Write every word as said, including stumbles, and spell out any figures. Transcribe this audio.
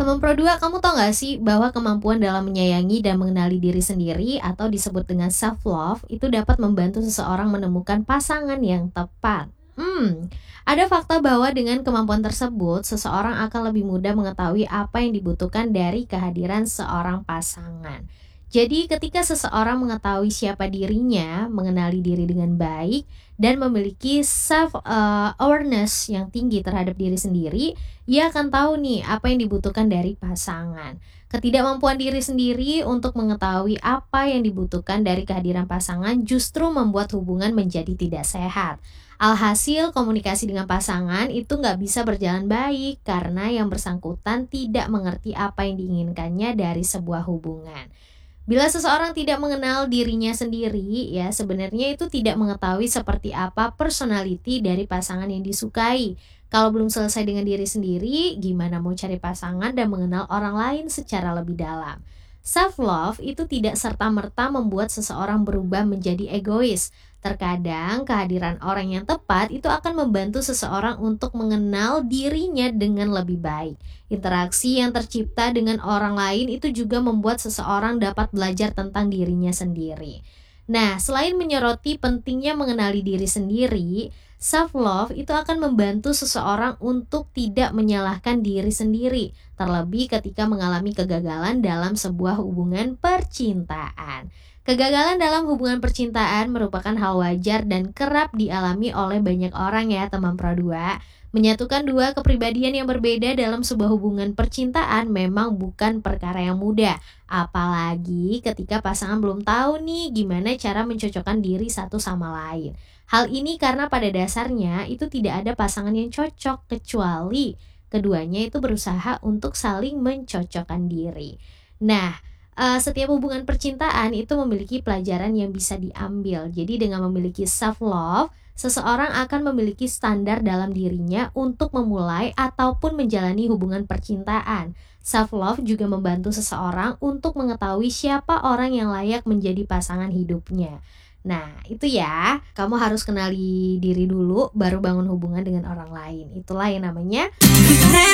Teman Pro dua, kamu tau gak sih bahwa kemampuan dalam menyayangi dan mengenali diri sendiri atau disebut dengan self-love itu dapat membantu seseorang menemukan pasangan yang tepat. Hmm, ada fakta bahwa dengan kemampuan tersebut, seseorang akan lebih mudah mengetahui apa yang dibutuhkan dari kehadiran seorang pasangan. Jadi ketika seseorang mengetahui siapa dirinya, mengenali diri dengan baik, dan memiliki self uh, awareness yang tinggi terhadap diri sendiri, ia akan tahu nih apa yang dibutuhkan dari pasangan. Ketidakmampuan diri sendiri untuk mengetahui apa yang dibutuhkan dari kehadiran pasangan justru membuat hubungan menjadi tidak sehat. Alhasil komunikasi dengan pasangan itu nggak bisa berjalan baik karena yang bersangkutan tidak mengerti apa yang diinginkannya dari sebuah hubungan. Bila seseorang tidak mengenal dirinya sendiri, ya sebenarnya itu tidak mengetahui seperti apa personality dari pasangan yang disukai. Kalau belum selesai dengan diri sendiri, gimana mau cari pasangan dan mengenal orang lain secara lebih dalam? Self-love itu tidak serta-merta membuat seseorang berubah menjadi egois. Terkadang kehadiran orang yang tepat itu akan membantu seseorang untuk mengenal dirinya dengan lebih baik. Interaksi yang tercipta dengan orang lain itu juga membuat seseorang dapat belajar tentang dirinya sendiri. Nah, selain menyoroti pentingnya mengenali diri sendiri, self-love itu akan membantu seseorang untuk tidak menyalahkan diri sendiri, terlebih ketika mengalami kegagalan dalam sebuah hubungan percintaan. Kegagalan dalam hubungan percintaan merupakan hal wajar dan kerap dialami oleh banyak orang ya teman Pro dua. Menyatukan dua kepribadian yang berbeda dalam sebuah hubungan percintaan memang bukan perkara yang mudah. Apalagi ketika pasangan belum tahu nih gimana cara mencocokkan diri satu sama lain. Hal ini karena pada dasarnya itu tidak ada pasangan yang cocok kecuali keduanya itu berusaha untuk saling mencocokkan diri. Nah, Uh, setiap hubungan percintaan itu memiliki pelajaran yang bisa diambil. Jadi dengan memiliki self-love, seseorang akan memiliki standar dalam dirinya untuk memulai ataupun menjalani hubungan percintaan. Self-love juga membantu seseorang untuk mengetahui siapa orang yang layak menjadi pasangan hidupnya. Nah, itu ya, kamu harus kenali diri dulu baru bangun hubungan dengan orang lain. Itulah yang namanya